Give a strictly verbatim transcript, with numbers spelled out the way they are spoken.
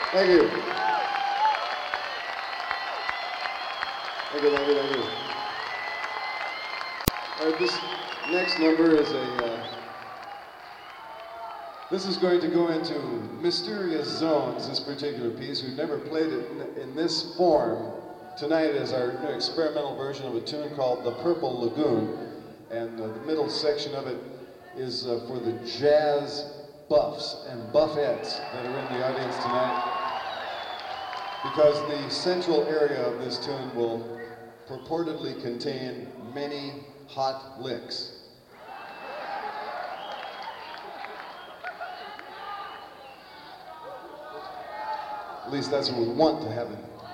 Thank you. Thank you, thank you, thank you. All right, this next number is a, uh, this is going to go into Mysterious Zones, this particular piece. We've never played it in, in this form. Tonight is our new experimental version of a tune called The Purple Lagoon. And uh, the middle section of it is uh, for the jazz buffs and buffettes that are in the audience tonight. Because the central area of this tune will purportedly contain many hot licks. At least that's what we want to happen.